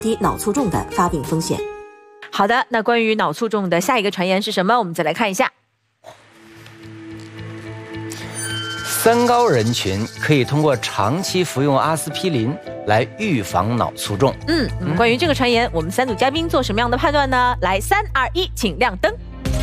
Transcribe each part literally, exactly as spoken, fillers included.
低脑卒中的发病风险。 好的，那关于脑卒中的下一个传言是什么？我们再来看一下。 三高人群可以通过长期服用阿司匹林来预防脑卒中。 嗯，嗯关于这个传言，我们三组嘉宾做什么样的判断呢？来，三二一，请亮灯。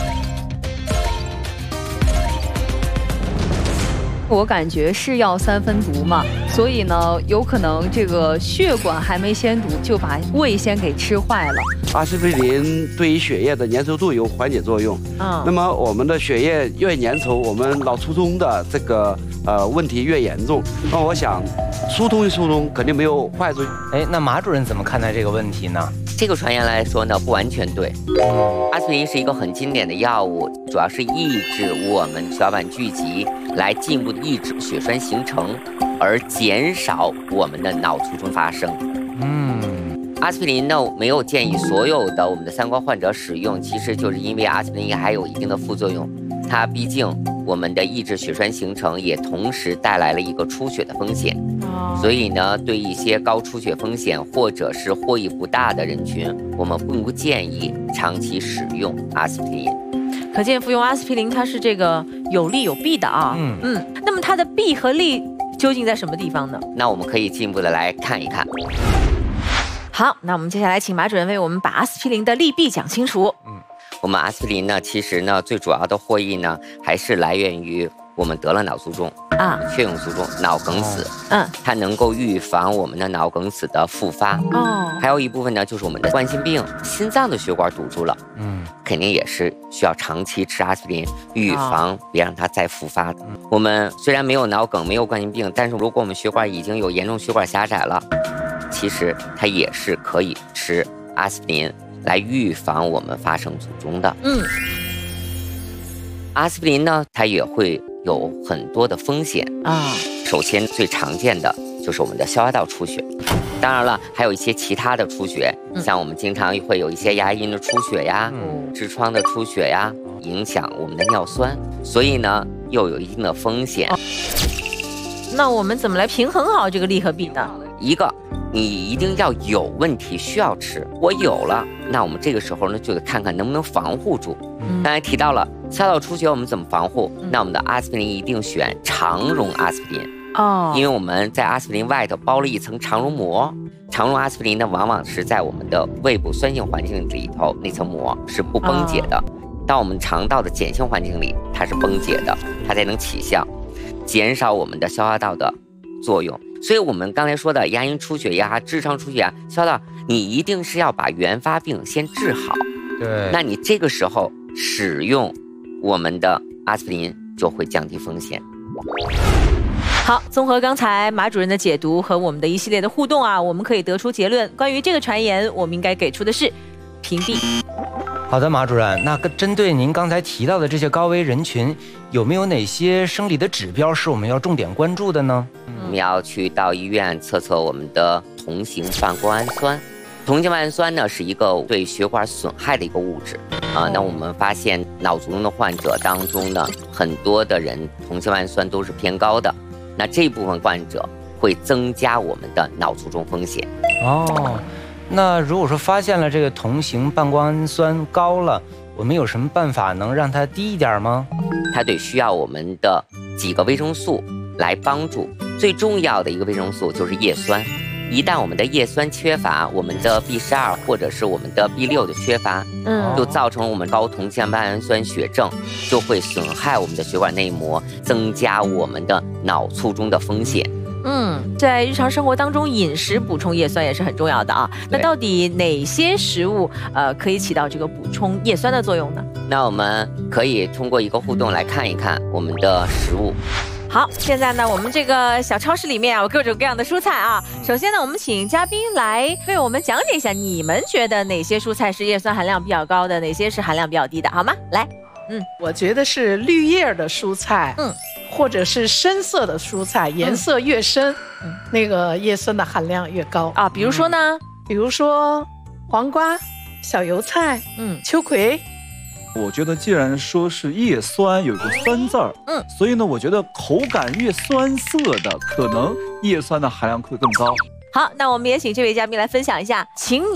我感觉是药三分毒嘛，所以呢，有可能这个血管还没先堵，就把胃先给吃坏了。 阿司匹林对于血液的粘稠度有缓解作用。嗯，那么我们的血液越粘稠，我们脑卒中的这个呃问题越严重。那我想，疏通一疏通肯定没有坏处。 哎，那马主任怎么看待这个问题呢？ 这个传言来说呢，不完全对。阿司匹林是一个很经典的药物，主要是抑制我们血小板聚集，来进一步的抑制血栓形成，而减少我们的脑卒中发生。嗯，阿司匹林呢，没有建议所有的我们的三高患者使用，其实就是因为阿司匹林还有一定的副作用。它毕竟我们的抑制血栓形成，也同时带来了一个出血的风险。所以呢，对一些高出血风险或者是获益不大的人群，我们并不建议长期使用阿司匹林。 可见服用阿司匹林它是这个有利有弊的啊。嗯嗯，那么它的弊和利究竟在什么地方呢？ 那我们可以进一步的来看一看。 好，那我们接下来请马主任为我们把阿司匹林的利弊讲清楚。 嗯，我们阿司匹林呢，其实呢，最主要的获益呢，还是来源于我们得了脑卒中啊，血涌卒中、脑梗死。嗯，它能够预防我们的脑梗死的复发。哦，还有一部分呢，就是我们的冠心病，心脏的血管堵住了。嗯，肯定也是需要长期吃阿司匹林，预防别让它再复发的。我们虽然没有脑梗，没有冠心病，但是如果我们血管已经有严重血管狭窄了，其实它也是可以吃阿司匹林来预防我们发生卒中的。嗯，阿司匹林呢，它也会有很多的风险啊。首先最常见的就是我们的消化道出血，当然了，还有一些其他的出血，嗯、像我们经常会有一些牙龈的出血呀、嗯、痔疮的出血呀，影响我们的尿酸，所以呢，又有一定的风险。哦、 那我们怎么来平衡好这个利和弊呢？ 一个，你一定要有问题需要吃，我有了，那我们这个时候呢，就得看看能不能防护住。嗯、刚才提到了消化道出血，我们怎么防护？嗯、那我们的阿司匹林一定选肠溶阿司匹林哦，因为我们在阿司匹林外头包了一层肠溶膜。肠溶阿司匹林呢，往往是在我们的胃部酸性环境里头，那层膜是不崩解的。哦、到我们肠道的碱性环境里，它是崩解的，它才能起效，减少我们的消化道的作用。所以我们刚才说的牙龈出血呀、痔疮出血呀，消化道你一定是要把原发病先治好。对，那你这个时候使用我们的阿司匹林就会降低风险。 好，综合刚才马主任的解读和我们的一系列的互动啊，我们可以得出结论，关于这个传言，我们应该给出的是屏蔽。 好的，马主任，那个针对您刚才提到的这些高危人群，有没有哪些生理的指标是我们要重点关注的呢？ 我们要去到医院测测我们的同型半胱氨酸。同型半胱氨酸呢，是一个对血管损害的一个物质啊。那我们发现脑卒中的患者当中呢，很多的人同型半胱氨酸都是偏高的，那这部分患者会增加我们的脑卒中风险。 哦。那如果说发现了这个同型半胱氨酸高了，我们有什么办法能让它低一点吗？ 它得需要我们的几个维生素来帮助。最重要的一个维生素就是叶酸，一旦我们的叶酸缺乏，我们的 B 十二 或者是我们的 B 六 的缺乏，嗯，就造成我们高同型半胱氨酸血症，就会损害我们的血管内膜，增加我们的脑卒中的风险。 嗯，在日常生活当中，饮食补充叶酸也是很重要的啊。那到底哪些食物呃可以起到这个补充叶酸的作用呢？ 那我们可以通过一个互动来看一看我们的食物。 好，现在呢，我们这个小超市里面啊，有各种各样的蔬菜啊。首先呢，我们请嘉宾来为我们讲解一下，你们觉得哪些蔬菜是叶酸含量比较高的，哪些是含量比较低的，好吗？来， 嗯，我觉得是绿叶的蔬菜，嗯。或者是深色的蔬菜，颜色越深，嗯、那个叶酸的含量越高啊。比如说呢，嗯、 比如说黄瓜、小油菜，嗯，秋葵。 我觉得既然说是叶酸有个酸字儿，嗯，所以呢，我觉得口感越酸涩的，可能叶酸的含量会更高。 好，那我们也请这位嘉宾来分享一下，请